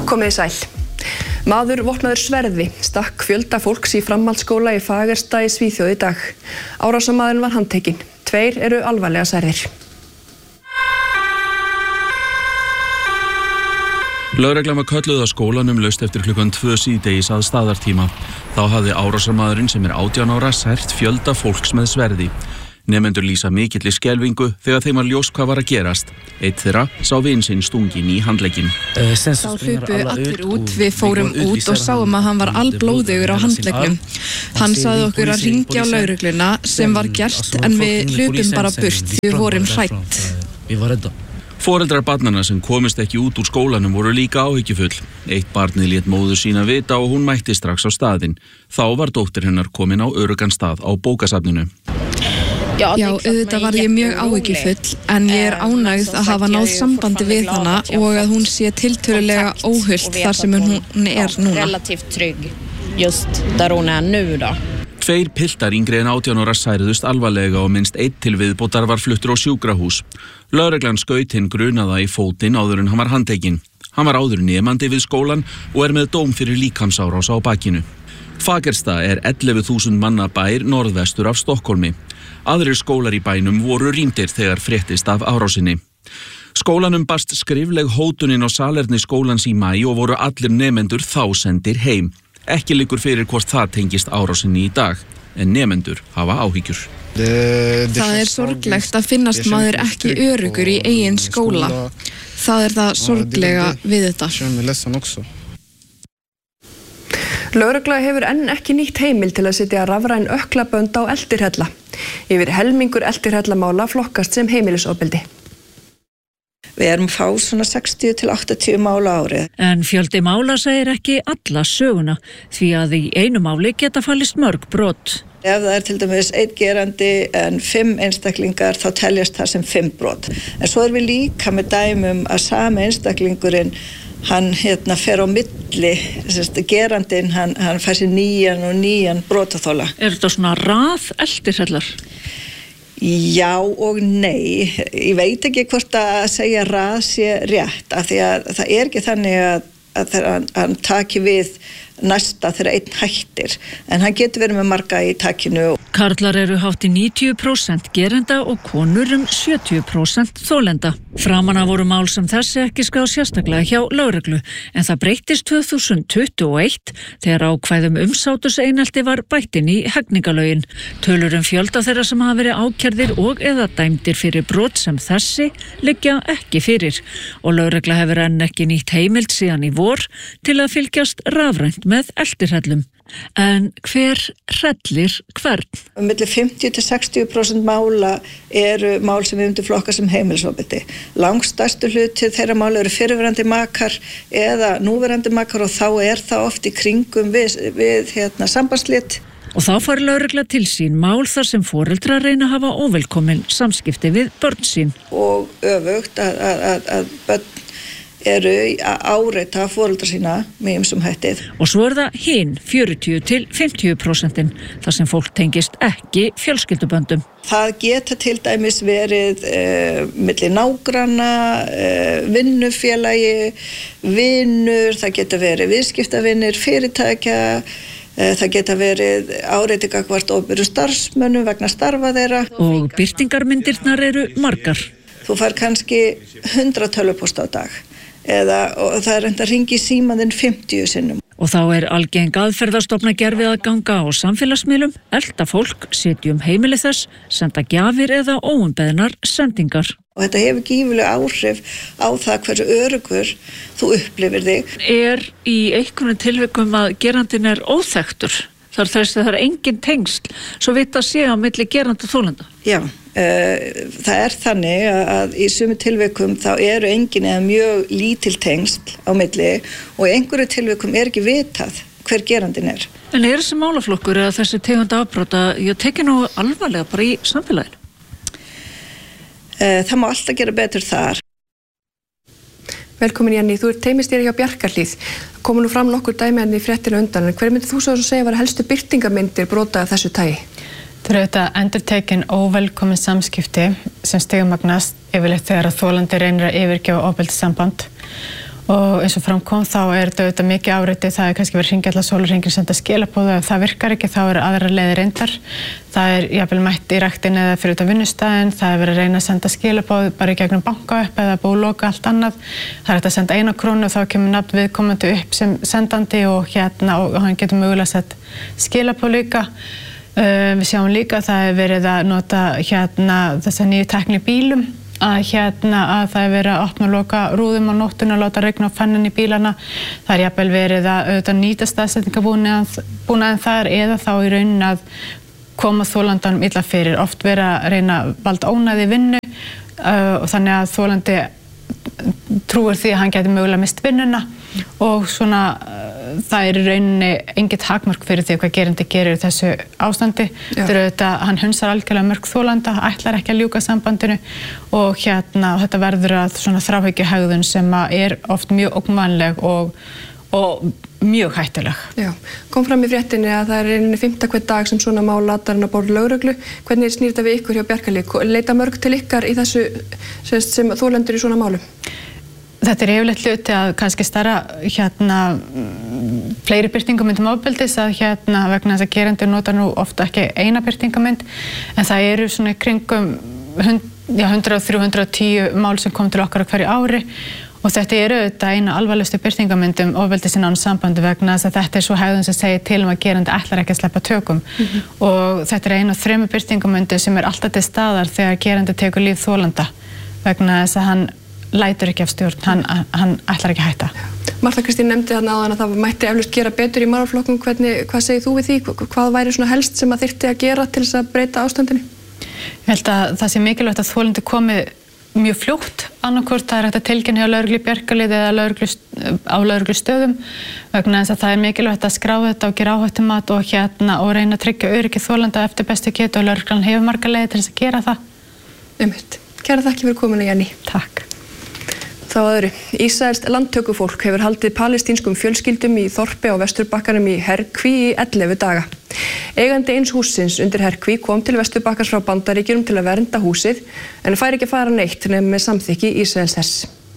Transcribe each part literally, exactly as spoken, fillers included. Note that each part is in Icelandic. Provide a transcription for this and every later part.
Komið sæl. Maður vopnaður sverði stakk fjölda fólks í framhaldsskóla í Fagersta í Svíþjóð í dag. Árásarmaðurinn var handtekinn. Tveir eru alvarlega særðir. Lögreglan var kölluð á skólanum laust eftir klukkan tvö síðdegis að staðartíma. Þá hafði árásarmaðurinn sem er átján ára sært fjölda fólks með sverði. Nemendur lýsa mikilli skelfingu þegar þeim var ljóst hvað var að gerast. Eitt þeirra sá vin sinn stunginn í handlegginn. Þá hlupu allir út, við fórum út og sáum að hann var alblóðugur á handleggnum. Hann sagði okkur að hringja á lögregluna sem var gert en við hlupum bara burt því við vorum hrædd. Foreldrar barnanna sem komist ekki út úr skólanum voru líka áhyggjufull. Eitt barnið lét móður sína vita og hún mætti strax á staðinn. Þá var dóttir hennar komin á öruggan stað á bókasafninu. Já, auðvitað var ég mjög áhyggjufull en ég er ánægð að hafa náð sambandi við hana og að hún sé tiltölulega óhult þar sem hún er núna. Tveir piltar yngri en átján ára særðust alvarlega og minnst einn til viðbótar var fluttur á sjúkrahús. Lögreglan skaut hinn grunaða í fótinn áður en hann var handtekinn. Hann var áður nemandi við skólan og er með dóm fyrir líkamsárás á bakinu. Fagersta er ellefu þúsund manna bær norðvestur af Stokkhólmi. Aðrir skólar í bænum voru rýmdir þegar fréttist af árásinni. Skólanum barst skrifleg hótunin á salerni skólans í maí og voru allir nemendur þá sendir heim. Ekki liggur fyrir hvort það tengist árásinni í dag, en nemendur hafa áhyggjur. Það er sorglegt að finnast maður ekki öruggur í eigin skóla. Það er það sorglega við þetta. Lögregla hefur enn ekki nýtt heimild til að setja rafræn ökklabönd á eldirhella. Yfir helmingur eldirhellamála flokkast sem heimilisofbeldi. Við erum fá svona sextíu til áttatíu mála árið. En fjöldi mála segir ekki alla söguna, því að í einu máli geta fallist mörg brot. Ef það er til dæmis einn gerandi en fimm einstaklingar þá teljast það sem fimm brot. En svo erum við líka með dæmum að sami einstaklingurinn hann hérna fer á milli, sérst, gerandinn, hann, hann fær sér nýjan og nýjan brotaþola. Er þetta svona rað eldirhellar? Já og nei. Ég veit ekki hvort að segja rað sé rétt, af því að það er ekki þannig að, að hann, hann taki við næsta þegar einn hættir, en hann getur verið með marga í takinu. Karlar eru hátt í níutíu prósent gerenda og konur um sjötíu prósent þolenda. Framan af voru mál sem þessi ekki skráð sérstaklega hjá lögreglu, en það breyttist tvö þúsund tuttugu og eitt þegar ákvæðum umsáturseinelti var bætt inn í hegningalögin. Tölur um fjölda þeirra sem hafa verið ákærðir og eða dæmdir fyrir brot sem þessi liggja ekki fyrir og lögregla hefur enn ekki nýtt heimild síðan í vor til að fylgjast rafrænt með eldirhellum. En hver hrellir hvern? Milli fimmtíu til sextíu prósent mála eru mál sem við myndum flokka sem heimilisofbeldi. Langstærstu hluti þeirra mála eru fyrrverandi makar eða núverandi makar og þá er það oft í kringum við, við hérna, sambandsslit. Og þá fær lögregla til sín mál þar sem foreldrar reyna að hafa óvelkomin samskipti við börn sín. Og öfugt að, að, að, að börn eru að áreita foreldra sína með ýmsum hættið. Og svo er það hinn fjörutíu til fimmtíu prósentin þar sem fólk tengist ekki fjölskylduböndum. Það geta til dæmis verið eh, milli nágranna, eh, vinnufélagi, vinnur, það geta verið viðskiptavinnir, fyrirtækja, eh, það geta verið áreiti gagnvart opinberum starfsmönnum vegna starfa þeirra. Og birtingarmyndirnar eru margar. Þú fær kannski hundrað tölvupósta á dag. Eða, og það er reynd að ringi símaninn fimmtíu sinnum. Og þá er algeng aðferðastofna gerfið að ganga á samfélagsmiðlum, elta fólk, setja um heimili þess, senda gjafir eða óumbeðnar sendingar. Og þetta hefur gífurleg áhrif á það hversu öruggur þú upplifir þig. Er í einhvern tilvikum að gerandinn er óþekktur? Þar þess að það er engin tengsl, svo vita sé á milli gerandi og þolenda. Já, uh, það er þannig að í sumum tilvikum þá eru engin eða mjög lítil tengsl á milli og í einhverju tilvikum er ekki vitað hver gerandinn er. En er þessi málaflokkur eða þessi tegund afbrota, ég tekið nú alvarlega bara í samfélaginu? Uh, það má alltaf gera betur þar. Velkomin Jenny, þú ert teymistýri hjá Bjarkarhlíð. Komu nú fram nokkur dæmi enn í fréttinu undan, en hver myndir þú svo segja var helstu birtingarmyndir brota af þessu tagi? Það eru auðvitað endurtekin óvelkomin samskipti sem stigmagnast yfirleitt þegar að þolandi reynir að yfirgefa ofbeldissamband og eins og framkom þá er þetta auðvitað mikið áreiti, það er kannski verið að hringja allar sólarhringir senda skilaboð, ef það virkar ekki þá er aðra leiðir reyndar, það er jafnvel mætt í ræktin eða fyrir út á vinnustæðin, það er verið að reyna að senda skilaboð bara í gegnum banka upp eða búloka allt annað, það er hægt að senda eina krónu og þá kemur nafn viðkomandi upp sem sendandi og hérna og hann getur mögulega sett skilaboð líka. Uh, við sjáum líka að það er verið að nota hérna þessa nýju tækni bílum, að hérna að það er verið að opna og loka rúðum á nóttuna og láta regna á fennan í bílana. Það er jafnvel verið að auðvitað nýta staðsetningabúnaðinn þar eða þá í raunin að koma þolandanum illa fyrir. Oft verið að reyna að valda ónæði vinnu uh, og þannig að þolandi trúir því að hann geti mögulega mist vinnuna og svona uh, það er í rauninni engin takmark fyrir því hvað gerandi gerir í þessu ástandi. Þetta er auðvitað, hann hunsar algjörlega mörg þolanda, ætlar ekki að ljúka sambandinu og hérna þetta verður að svona þráhyggjuhegðun sem er oft mjög ógnvænleg og, og mjög hættuleg. Já, kom fram í fréttinni að það er einnig fimmta hvern dag sem svona mál latarinn á borð lögreglu. Hvernig snýr þetta við ykkur hjá Bjarkarhlíð? Leita mörg til ykkar í þessu sem þolendur í svona málum? Þetta er yfirleitt hluti að kannski stærra hérna fleiri birtingamynd um ofbeldis að hérna vegna þess að gerendur nota nú ofta ekki eina birtingamynd en það eru svona í kringum ja, hundrað og þrjú til hundrað og tíu mál sem kom til okkar á hverju ári og þetta eru auðvitað eina alvarlegustu birtingamyndum ofbeldis innan sambandi vegna þess að þetta er svo hegðun sem segir til um að gerandi ætlar ekki að sleppa tökum mm-hmm. og þetta er eina af þremur birtingamyndum sem er alltaf til staðar þegar gerandi tekur líf þolanda vegna þess að hann lætur ekki af stjórn, hann, hann ætlar ekki að hætta. Marta Kristín nefndi þarna áðan að það mætti eflaust gera betur í málaflokkum. Hvernig, hvað segir þú við því? Hvað væri svona helst sem að þyrfti að gera til þess að breyta ástandinu? Ég held að það sé mikilvægt að þolendur komi mjög fljótt annarkvort það er hægt að tilkynna hjá lögreglu í Bjarkarhlíð eða lögreglu, á lögreglustöðum vegna þess að það er mikilvægt að skrá þetta og gera áhættumat og hérna og reyna að tryggja öryggi þolenda eftir bestu getu og lögreglan hefur margar leiðir til þess að gera það. Einmitt. Kærar þakkir fyrir komuna, Jenny. Takk. Þá öðru. Ísraelskt landtökufólk hefur haldið palestínskum fjölskyldum í þorpi á Vesturbakkanum í Herkví í ellefu daga. Eigandi eins hússins undir Herkví kom til Vesturbakkans frá Bandaríkjunum til að vernda húsið en fær ekki fara neitt nema með samþykki Ísraelshers.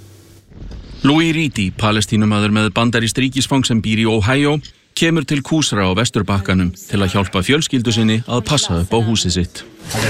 Louis Reedy, palestínumaður með bandarískt ríkisfang sem býr í Ohio, kemur til Kusra á Vesturbakkanum til að hjálpa fjölskyldu sinni að passa upp á húsið sitt.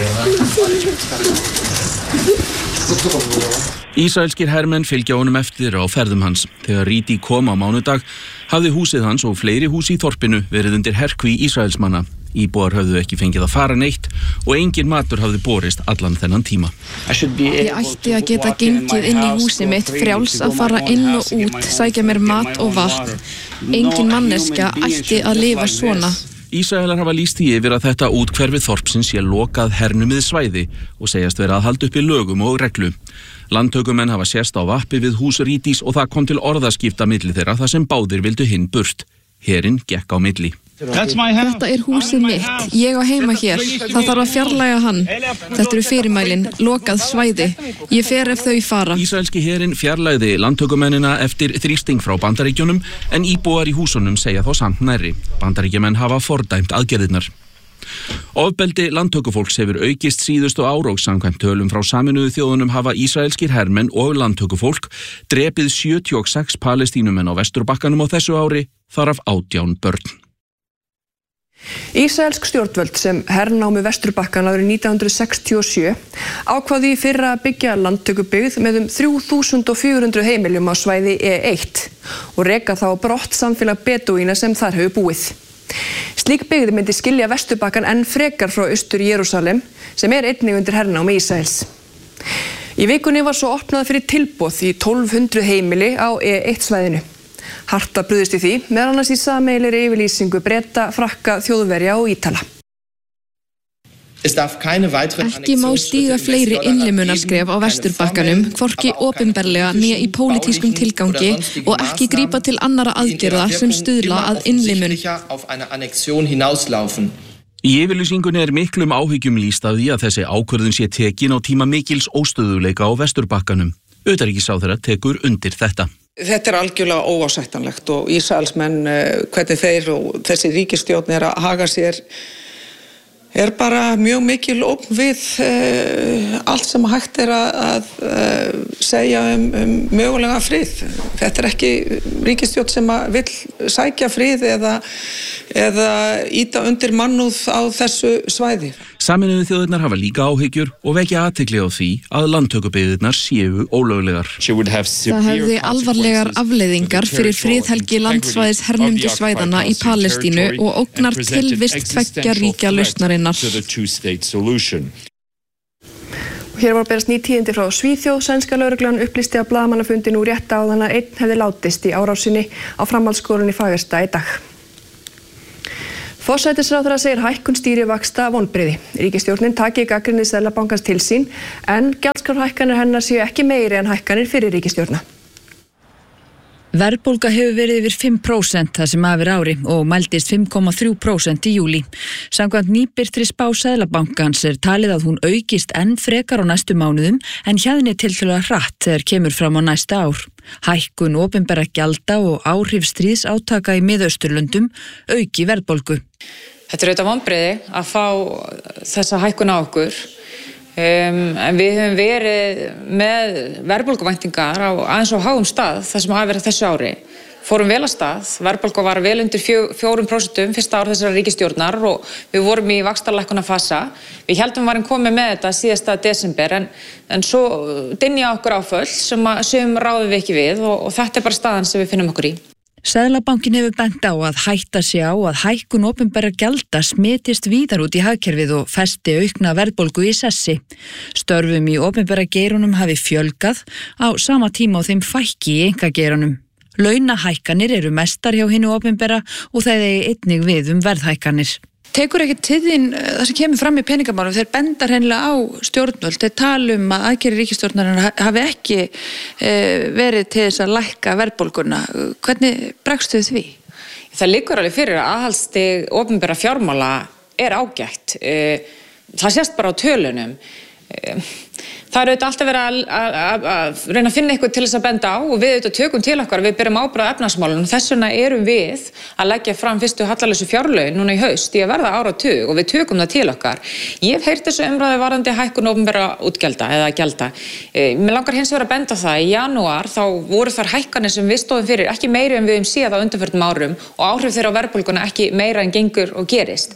Ísraelskir hermenn fylgja honum eftir á ferðum hans. Þegar Reedy kom á mánudag hafði húsið hans og fleiri hús í þorpinu verið undir herkví Ísraelsmanna. Íbúar höfðu ekki fengið að fara neitt og engin matur hafði borist allan þennan tíma. Ég ætti að geta gengið inn í húsið mitt, frjáls að fara inn og út, sækja mér mat og vatn. Engin manneskja ætti að lifa svona. Ísraelar hafa lýst því yfir að þetta úthverfi þorpsins sé lokað hernumið svæði og segjast vera að halda uppi lögum og reglu. Landtökumenn hafa sést á vappi við hús Reedys og það kom til orðaskipta milli þeirra þar sem báðir vildu hinn burt. Herinn gekk á milli. Þetta er húsið mitt, ég á heima hér, það þarf að fjarlæga hann. Þetta eru fyrirmælin, lokað svæði, ég fer ef þau fara. Ísraelski herinn fjarlægði landtökumennina eftir þrýsting frá Bandaríkjunum en íbúar í húsunum segja þá samt nærri. Bandaríkjumenn hafa fordæmt aðgerðirnar. Ofbeldi landtökufólks hefur aukist síðustu ár og samkvæmt tölum frá Sameinuðu þjóðunum hafa ísraelskir hermenn og landtökufólk drepið sjötíu og sex palestínumenn á Vesturbakkanum á þessu ári, þar af átján börn. Ísraelsk stjórnvöld sem hernámu Vesturbakkan árið nítján hundruð sextíu og sjö ákváðu í fyrra að byggja landtökubyggð með um þrjú þúsund fjögur hundruð heimiljum á svæði E eitt og reka þá brott samfélag bedúína sem þar hefur búið. Slík byggð myndi skilja Vesturbakkan enn frekar frá Austur Jerúsalem sem er einnig undir hernámi Ísraels. Í vikunni var svo opnað fyrir tilboð í tólf hundruð heimili á E eitt svæðinu. Harta brugðist í því, meðal annars í sameiginlegri yfirlýsingu Breta, Frakka, Þjóðverja og Ítala. Ekki má stíga fleiri innlimunarskref á Vesturbakkanum, hvorki opinberlega né í pólitískum tilgangi og ekki grípa til annarra aðgerða sem stuðla að innlimun. Í yfirlýsingunni er miklum áhyggjum lýst af því að þessi ákvörðun sé tekin á tíma mikils óstöðuleika á Vesturbakkanum. Utanríkisráðherra tekur undir þetta. Þetta er algjörlega óásættanlegt og Ísraelsmenn, hvernig þeir og þessi ríkisstjórn er að haga sér er bara mjög mikil ógn við uh, allt sem hægt er að, að uh, segja um, um mögulega frið. Þetta er ekki ríkisstjórn sem að vill sækja frið eða, eða íta undir mannúð á þessu svæði. Sameinuðu þjóðirnar hafa líka áhyggjur og vekja athygli á því að landtökubyggðirnar séu ólöglegar. Það hefði alvarlegar afleiðingar fyrir friðhelgi landsvæðis hernumdu svæðana í Palestínu og ógnar tilvist tveggja ríkja lausnarinnar. Hér var að berast ný tíðindi frá Svíþjóð. Sænska lögreglan upplýsti á blaðamannafundi nú rétt áðan að einn hefði látist í árásinni á framhaldsskólanum í Fagersta í dag. Forsætisráðherra segir hækkun stýrivaxta vonbrigði. Ríkisstjórnin taki gagnrýni Seðlabankans til sín en gjaldskrárhækkanir hennar séu ekki meiri en hækkanir fyrir ríkisstjórna. Verðbólga hefur verið yfir fimm prósent það sem af er ári og mældist fimm komma þrjú prósent í júlí. Samkvæmt nýbirtri spá Seðlabankans er talið að hún aukist enn frekar á næstu mánuðum en hjaðni tiltölulega hratt þegar kemur fram á næsta ár. Hækkun opinberra gjalda og áhrif stríðsátaka í Miðausturlöndum auki verðbólgu. Þetta er auðvitað vonbrigði að fá þessa hækkun á okkur. Um, en við höfum verið með verðbólguvæntingar á aðeins á háum stað þar sem hafi verið þessu ári. Fórum vel að stað, verðbólga var vel undir fjórum prósentum fyrsta ár þessara ríkisstjórnar og við vorum í vaxtarlækkunarfasa. Við heldum að varum komið með þetta síðasta desember en, en svo dynja okkur áföll sem að sem ráðum við ekki við og, og þetta er bara staðan sem við finnum okkur í. Seðlabankinn hefur bent á að hætta sig á að hækkun opinberra gjalda smitist víðar út í hagkerfið og festi aukna verðbólgu í sessi. Störfum í opinberra geirunum hafi fjölgað á sama tíma og þeim fækki í einkageiranum. Launahækkanir eru mestar hjá hinu opinberra og það er einnig við um verðhækkanir. Tekur ekki til þín það sem kemur fram í peningamálum, þeir benda hreinlega á stjórnvöld, þeir tala um að aðgerðir ríkisstjórnarinnar hafi ekki e, verið til þess að lækka verðbólguna. Hvernig bregstu því? Það liggur alveg fyrir að aðhaldsstig opinberra fjármála er ágætt. Það sést bara á tölunum. Það er auðvitað alltaf verið að, að, að, að reyna að finna eitthvað til þess að benda á og við auðvitað tökum til okkar, við berum ábyrgð á efnahagsmálunum og þess vegna erum við að leggja fram fyrstu hallalausu fjárlögin núna í haust í að verða áratug og við tökum það til okkar. Ég hef heyrt þessu umræðu varðandi hækkun opinberra útgjalda eða gjalda. E, mér langar hins vegar að benda á það, í janúar þá voru þar hækkanir sem við stóðum fyrir ekki meiri en við höfum séð á undanförnum árum og áhrif þeirra á verðbólguna ekki meira en gengur og gerist.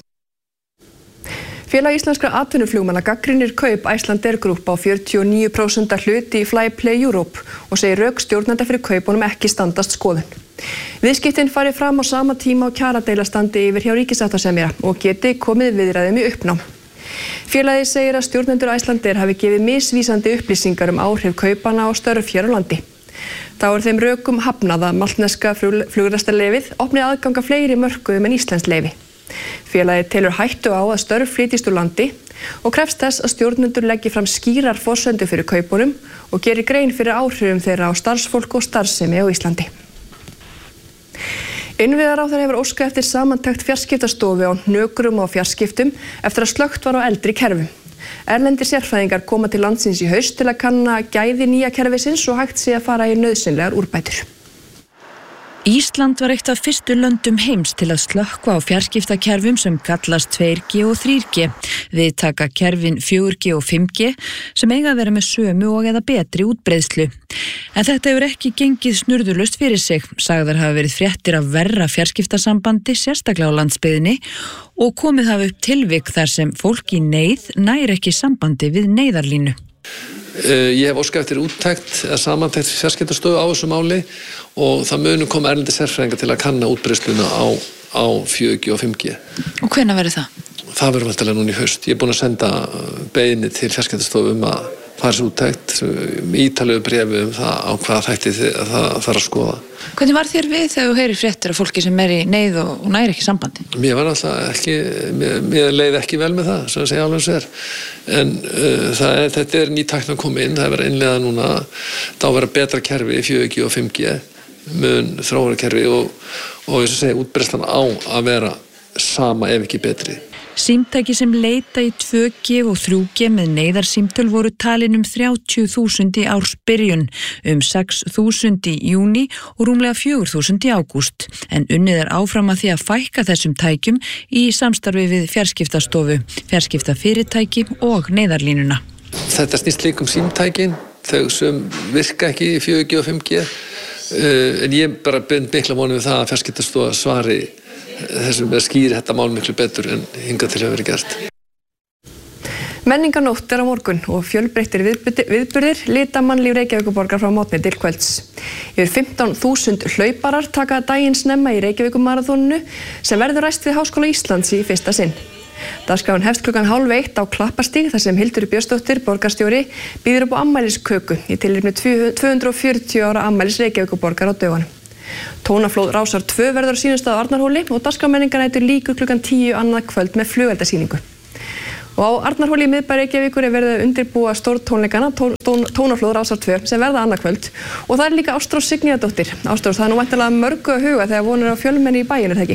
Félag íslenskra atvinnuflugmanna gagnrýnir kaup Icelandair Group á fjörutíu og níu prósent hluti í Flyplay Europe og segir rök stjórnenda fyrir kaupunum ekki standast skoðun. Viðskiptin fari fram á sama tíma og kjaradeila standi yfir hjá ríkissáttasemjara og geti komið viðræðum í uppnám. Félagið segir að stjórnendur Icelandair hafi gefið misvísandi upplýsingar um áhrif kaupana og störf hér á landi. Þá er þeim rökum hafnað að maltneska flugrekstrarleyfið opni aðgang að fleiri mörkuðum en íslenskt leyfi. Félagið telur hættu á að störf flytjist úr landi og krefst þess að stjórnendur leggi fram skýrar forsendur fyrir kaupunum og geri grein fyrir áhrifum þeirra á starfsfólk og starfsemi á Íslandi. Innviðaráðherra hefur óskað eftir samantekt fjarskiptastofu á hnökrum og fjarskiptum eftir að slökkt var á eldri kerfum. Erlendir sérfræðingar koma til landsins í haust til að kanna gæði nýja kerfisins og hægt sé að fara í nauðsynlegar úrbætur. Ísland var eitt af fyrstu löndum heims til að slökkva á fjarskiptakerfum sem kallast tvö G og þrjú G. Við taka kerfin fjögur G og fimm G sem eiga að vera með sömu og eða betri útbreiðslu. En þetta hefur ekki gengið snurðurlaust fyrir sig. Sagðar hafa verið fréttir af verra fjarskiptasambandi, sérstaklega á landsbyggðinni, og komið hafa upp tilvik þar sem fólk í neyð nær ekki sambandi við neyðarlínu. Ég hef óskað eftir úttekt eða samantekt fjarskiptastofu á þessu máli og það munu koma erlendir sérfræðingar til að kanna útbreiðsluna á, á fjögur G og fimm G. Og hvenær verður það? Það verður vantilega núna í haust. Ég er búin að senda beiðni til fjarskiptastofu um að fara þessu úttekt, ítalegu bréfi um það á hvaða þætti það þarf að skoða. Hvernig var þér við þegar þú heyrir fréttir af fólki sem er í neyð og, og næri ekki sambandi? Mér var alltaf ekki, mér, mér leið ekki vel með það, sem að segja alveg sér. En uh, það er, þetta er ný tækni að koma inn, það er verið að innleiða núna, það á að vera betra kerfi í fjögur G og fimm G, mun þróunarkerfi og, og eins og segja, útbreiðslan á að vera sama ef ekki betri. Símtæki sem leita í tvö G og þrjú G með neyðarsímtöl voru talin um þrjátíu þúsund í ársbyrjun, um sex þúsund í júní og rúmlega fjögur þúsund í ágúst. En unnið er áfram að því að fækka þessum tækjum í samstarfi við fjarskiptastofu, fjarskiptafyrirtæki og neyðarlínuna. Þetta snýst líka um símtækin, þau sem virka ekki í fjögur G og fimm G, en ég bara bind mikla vonum við það að fjarskiptastofa svari þessum að skýri þetta mál miklu betur en hingað til hefur verið gert. Menningarnótt er á morgun og fjölbreyttir viðburðir lita mannlíf Reykjavíkurborgar frá morgni til kvölds. Yfir fimmtán þúsund hlauparar taka daginn snemma í Reykjavíkurmaraþoninu sem verður ræst við Háskóla Íslands í fyrsta sinn. Dagskráin hefst klukkan hálf eitt á Klappastíg þar sem Hildur Björnsdóttir, borgarstjóri, býður upp á afmælisköku í tilefni tvö hundruð og fjörutíu ára afmælis Reykjavíkurborgar á dögunum. Tónaflóð Rásar tvö verður á sýnistað á Arnarhóli og dagskrármenningarnætur lýkur klukkan tíu annað kvöld með flugeldasýningu. Og á Arnarhóli í miðbæ Reykjavíkur er verið að undirbúa stórtónleikana tón, tón, Tónaflóð Rásar tvö sem verða annað kvöld og það er líka Ástrós Signíðardóttir. Ástrós, það er nú væntanlega mörgu að huga þegar vonir á fjölmenni í bæinn, er það ekki?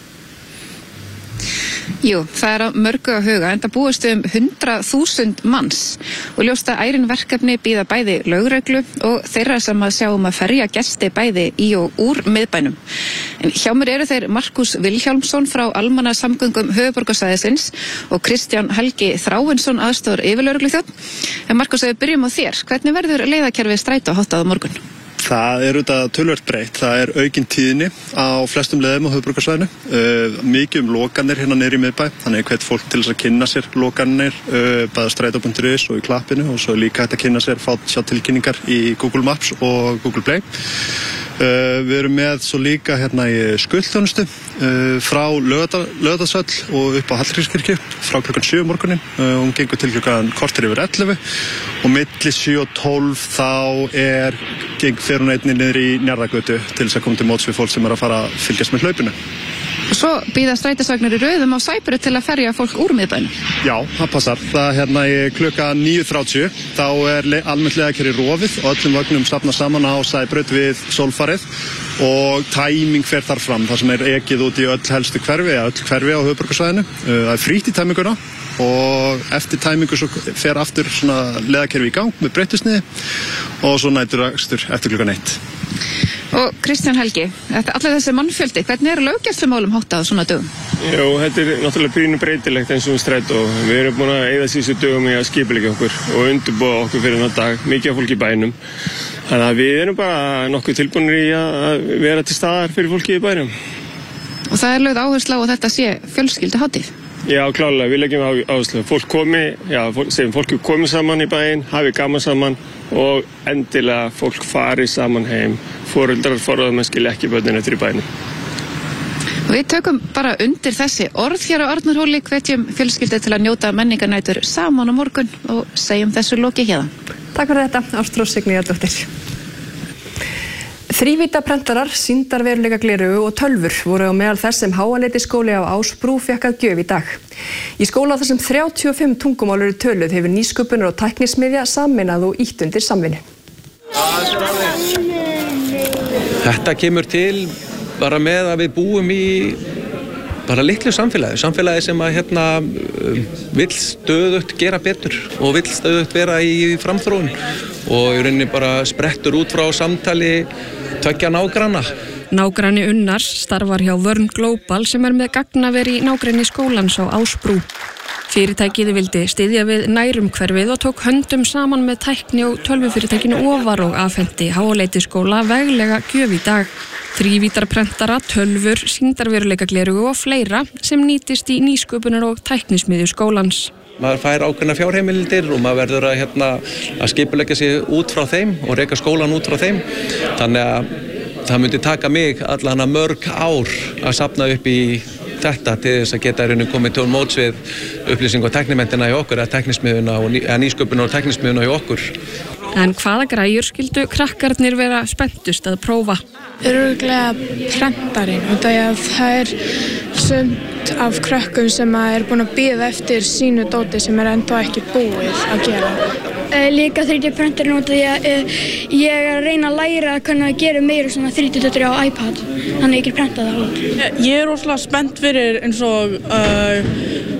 Jú, það er að mörgu að huga en það búist um hundrað þúsund manns og ljóst að ærin verkefni bíða bæði lögreglu og þeirra sem að sjáum að ferja gesti bæði í og úr miðbænum. En hjá mér eru þeir Markus Vilhjálmsson frá Almannasamgöngum höfuðborgarsvæðisins og Kristján Helgi Þráinsson aðstoðar yfirlögregluþjónn. En Markus, ef við byrjum á þér, hvernig verður leiðakerfið strætó háttað á morgun? Það er auðvitað töluvert breytt. Það er aukin tíðni á flestum leiðum á höfuðborgarsvæðinu. Uh, mikið um lokanir hérna niður í miðbæ. Þannig hvet fólk til þess að kynna sér lokanir, uh, bæða strætó punktur is og í klappinu og svo líka hægt að kynna sér, fá sjá tilkynningar í Google Maps og Google Play. Uh, við erum með svo líka hérna í skuldþjónustu uh, frá Laugardalshöll og upp á Hallgrímskirkju frá klukkan sjö um morgunin. Uh, hún gengur til klukkan korter yfir ellefu og milli sjö og tólf þá er geng fer hún einnig niður í Njarðargötu til þess að koma til móts við fólk sem er að fara að fylgjast með hlaupinu. Og svo býða strætisvagnar í röðum á Sæbraut til að ferja fólk úr miðbænum. Já, það passar. Það hérna í klukkan níu þrjátíu þá er almennt leiðakerfi rofið og öllum vagnum safnað saman á Sæbraut við sólfarið og tæming fer þar fram, þar sem er ekið út í öll helstu hverfi, eða öll hverfi á höfuðborgarsvæðinu. Það er frítt í tæminguna og eftir tæmingu svo fer aftur svona leiðakerfi í gang með breyttusniði og svo næturakstur eftir klukkan eitt. Og Kristján Helgi, allir þessi mannfjöldi, hvernig er löggæslumálum háttað á svona dögum? Jú, þetta er náttúrulega pínu breytilegt eins og við strætó. Við erum búin að eyða síðustu dögum í að skipuleggja okkur og undirbúa okkur fyrir þennan dag, mikið af fólki í bænum. Þannig að við erum bara nokkuð tilbúinir í að vera til staðar fyrir fólki í bænum. Og það er lögð áhersla á að þetta sé fjölskylduhátíð? Já, klálega, við leggjum áherslu. Fólk komi, já, segjum fólki komi saman í bæinn, hafi gaman saman og endilega fólk fari saman heim. Foreldrar forráðamenn skilja ekki börnin eftir í bænum. Við tökum bara undir þessi orð hér á Arnarhóli, hvetjum fjölskyldu til að njóta menningarnætur saman á morgun og segjum þessu lokið hérna. Takk fyrir þetta, Ástrós Signíðardóttir. Þrívítaprentarar, sýndarveruleika gleraugu og tölvur voru á meðal þess sem Háaleitiskóli á Ásbrú fékk að gjöf í dag. Í skóla þar sem þrjátíu og fimm tungumál eru töluð hefur nýsköpunar og tæknismiðja sameinað og ýtt undir samvinnu. Þetta kemur til bara með að við búum í bara litlu samfélagi, samfélagi sem að hérna vill stöðugt gera betur og vill stöðugt vera í framþróun og í rauninni bara sprettur út frá samtali tveggja nágranna. Nágranni Unnars starfar hjá Vörn Global sem er með gagnaveri í nágrenni skólans á Ásbrú. Fyrirtækið vildi styðja við nærumhverfið og tók höndum saman með tækni og tölvufyrirtækinu Ofar og afhenti Háaleitiskóla veglega gjöf í dag. Þrívítarprentara, tölvur, sýndarveruleika gleraugu og fleira sem nýtist í nýsköpunar og tæknismiðju skólans. Maður fær ákveðna fjárheimildir og maður verður að, hérna, að skipuleggja sig út frá þeim og reka skólan út frá þeim. Þannig að það myndi taka mig allan að mörg ár að safna upp í þetta til þess að geta rauninu komið til móts við upplýsing og tæknimentina í okkur eða tæknismiðuna og ný, nýsköpunar og tæknismiðuna í okkur. En hvaða græjur skildu krakkarnir vera spenntust að prófa? Örugglega prentarinn, út af að það er sumt af krökkum sem er búin að bíða eftir sínu dóti sem er ennþá ekki búið að gera. Líka þrjú D prentarinn út af því að ég er að reyna að læra hvernig að gera meira svona þrjú D dóttir á iPad, þannig að ég get prentað það út. Ég er rosalega spennt fyrir eins og uh,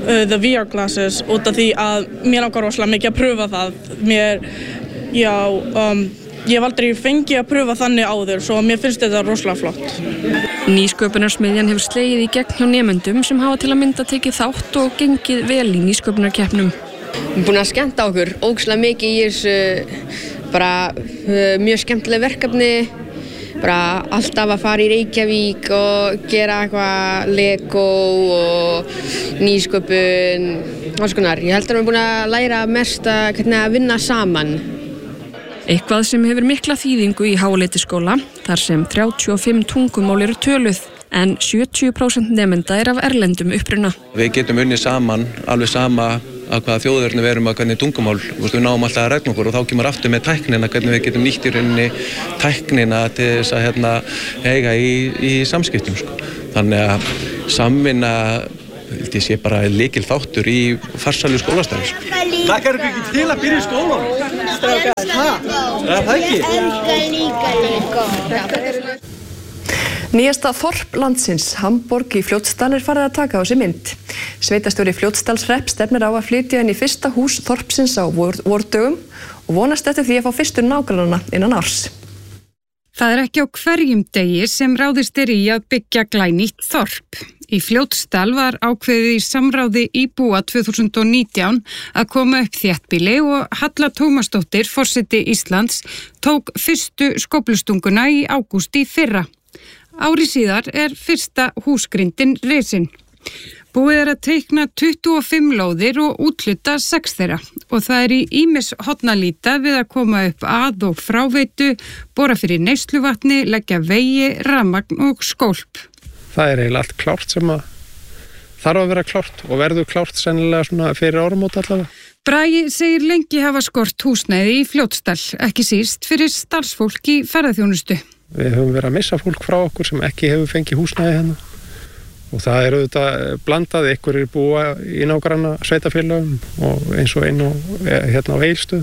uh, the V R glasses út af því að mér langar rosalega mikið að pröfa það. Mér, já, um, ég hef aldrei fengið að pröfa þannig áður, svo mér finnst þetta rosalega flott. Nýsköpunarsmiðjan hefur slegið í gegn hjá nemendum sem hafa til að mynda tekið þátt og gengið vel í nýsköpunarkeppnum. Við erum búin að skemmta okkur ógeðslega mikið í þessu, bara uh, mjög skemmtileg verkefni, bara alltaf að fara í Reykjavík og gera eitthvað Lego og nýsköpun, alls konar. Ég held að við erum búin að læra mest að, hvernig að vinna saman. Eitthvað sem hefur mikla þýðingu í Háleitiskóla, þar sem þrjátíu og fimm tungumál eru töluð, en sjötíu prósent nemenda er af erlendum uppruna. Við getum unnið saman, alveg sama að hvaða þjóðverðinu við erum að hvernig tungumál, við náum alltaf að regna okkur og þá kemur aftur með tæknina, hvernig við getum nýtt í rauninni tæknina til þess að hérna, eiga í, í samskiptum. Sko. Þannig að samvinna, ég sé bara lykil þáttur í farsælu skólastarfi. Takk er ekki til að byrja í skólanum. Strákar, það er það ekki. Elskar líka Lego. Nýjasta þorp landsins, Hamborg í Fljótsdal, er farið að taka á sig mynd. Sveitarstjóri Fljótsdalshrepps stefnir á að flytja inn í fyrsta hús þorpsins á vor, vordögum og vonast eftir því að fá fyrstu nágrannana innan árs. Það er ekki á hverjum degi sem ráðist er í að byggja glænýtt þorp. Í Fljótsdal var ákveðið í samráði íbúa tvö þúsund og nítján að koma upp þéttbýli og Halla Tómasdóttir, forseti Íslands, tók fyrstu skóflustunguna í ágúst í fyrra. Ári síðar er fyrsta húsgrindin risin. Búið er að teikna tuttugu og fimm lóðir og úthluta sex þeirra og það er í ýmis horn að líta við að koma upp að- og fráveitu, bora fyrir neysluvatni, leggja vegi, rafmagn og skólp. Það er eiginlega allt klárt sem að þarf að vera klárt og verður klárt sennilega svona fyrir áramót allavega. Bragi segir lengi hafa skort húsnæði í Fljótsdal, ekki síst fyrir starfsfólk í ferðaþjónustu. Við höfum verið að missa fólk frá okkur sem ekki hefur fengið húsnæði hérna og það er auðvitað blandað, ykkur er búa í nágranna sveitafélögum og eins og einn og hérna á Egilsstöðum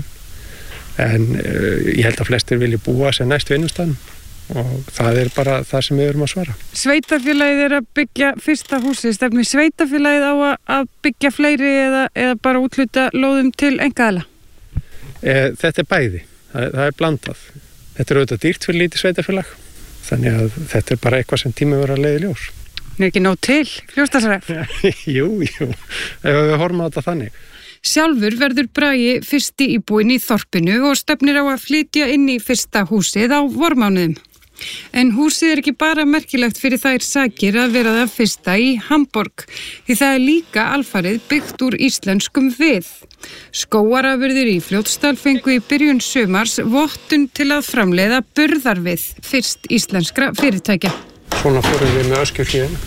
en uh, ég held að flestir vilja búa sem næst vinnustæðum og það er bara það sem við erum að svara. Sveitafélagið er að byggja fyrsta húsi, stefnir sveitafélagið á að byggja fleiri eða, eða bara útluta lóðum til einkaaðila? E, þetta er bæði, það, það er blandað. Þetta er auðvitað dýrt fyrir lítið sveitafélag, þannig að þetta er bara eitthvað sem tíma verður að leiða í ljós. Það er ekki nóg til, Fljótsdalshrepp? jú, jú, ef við horfum á þetta þannig. Sjálfur verður Bragi fyrsti íbúinn í þorpinu og stefnir á að flytja inn í fyrsta húsið á vormánuðum. En húsið er ekki bara merkilegt fyrir þær sakir að vera það fyrsta í Hamborg, því það er líka alfarið byggt úr íslenskum við. Skógarafurðir í Fljótsdal fengu í byrjun sumars vottun til að framleiða burðarvið fyrst íslenskra fyrirtækja. Svona fórum við með öskjuhlíðina.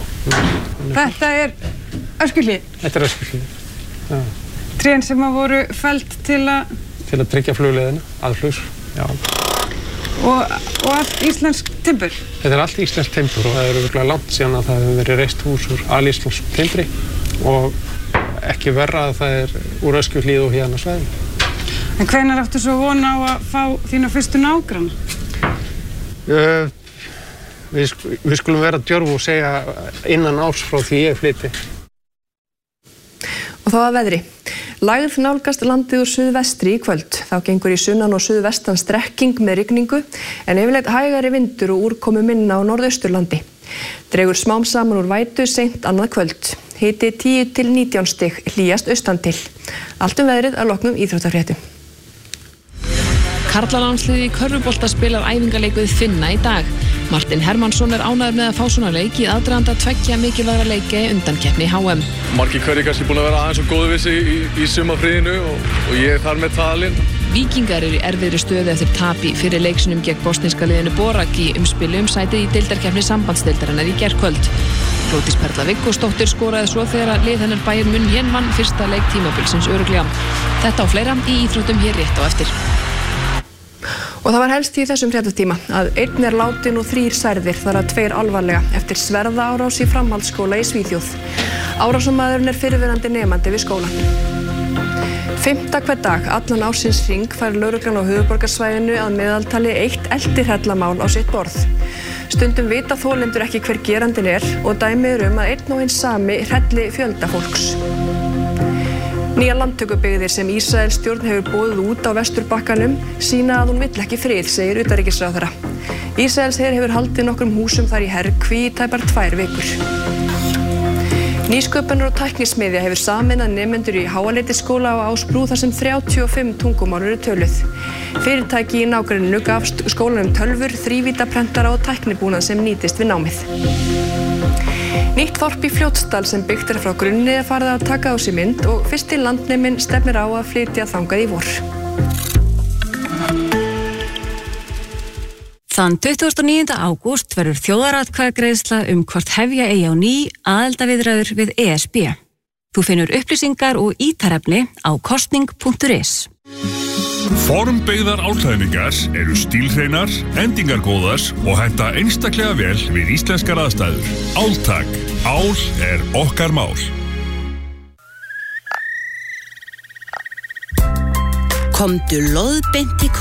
Þetta er öskjuhlíð? Þetta er öskjuhlíð, já. Trén sem að voru fellt til að... Til að tryggja flugleiðina, aðflugs, já. Og, og allt íslensk timbur? Þetta er allt íslensk timbur og það er örugglega langt síðan að það hefur verið reist hús úr alíslensk timbri og ekki verra að það er úr öskjuhlíð og hérna svæðinu. En hvenær áttu svo von á að fá þína fyrstu nágranna? Uh, við, við skulum vera djörf og segja innan árs frá því ég flyti. Og þá að veðri. Lægð nálgast landið úr suðvestri í kvöld. Þá gengur í sunnan og suðvestan strekking með rigningu en yfirleitt hægari vindur og úrkomu minna á norðausturlandi. Dregur smám saman úr vætu seint annað kvöld. Hiti tíu til nítján stig, hlýjast austan til. Allt um veðrið að loknum íþróttafréttum. Karlalandsliðið í körfubolta spilar æfingaleik við Finna í dag. Martin Hermannsson er ánægður með að fá svona leik í aðdraganda tveggja mikilvægra leikja í undankeppni H M. Margir hverjir kannski búin að vera aðeins og góðu vissi í, í sumarfríinu og, og ég er þar með talinn. Víkingar eru í erfiðri stöðu eftir tapi fyrir leiksinum gegn bosníska liðinu Borak í umspili um sætið í deildarkeppni sambandsdeildarinnar í gærkvöld. Flótis Perla Viggósdóttir skoraði svo þegar að lið hennar Bayern München vann fyrsta leik tímabilsins örugglega. Þetta og fleira í íþróttum hér rétt á eftir. Og það var helst í þessum fréttatíma að einn er látin og þrír særðir, þar að tveir alvarlega eftir sverðaárás í framhaldsskóla í Svíþjóð. Árásarmaðurinn er fyrrverandi nemandi við skólann. Fimmta hver dag, allan ársins hring, fær lögreglan á höfuðborgarsvæðinu að meðaltali eitt eldirhellamál á sitt borð. Stundum vita þolendur ekki hver gerandinn er og dæmi er um að einn og einn sami hrelli fjölda fólks. Nýjar landtökubyggðir sem Ísraels stjórn hefur boðið út á Vesturbakkanum sýna að hún vill ekki frið, segir utanríkisráðherra. Ísraels her hefur haldið nokkrum húsum þar í herkví í tæpar tvær vikur. Nýsköpunar og tæknismiðja hefur sameinað nemendur í Háaleitiskóla á Ásbrú þar sem þrjátíu og fimm tungumál eru töluð. Fyrirtæki í nágrenninu gaf skólanum tölvur, þrívítaprentara og tæknibúnað sem nýtist við námið. Nýtt þorp í Fljótsdal sem byggt er frá grunni er farið að taka á sig mynd og fyrsti landneminn stefnir á að flytja þangað í vor. Þann tuttugasta og níunda ágúst verður þjóðaratkvæðagreiðsla um hvort hefja eigi á ný aðildarviðræður við E S B. Þú finnur upplýsingar og ítarefni á kosning punktur is. Formbyggðar álklæðningar eru stílhreinar, endingargóðar og henta einstaklega vel við íslenskar aðstæður. Áltak. Ál er okkar mál. Komdu loðbeint í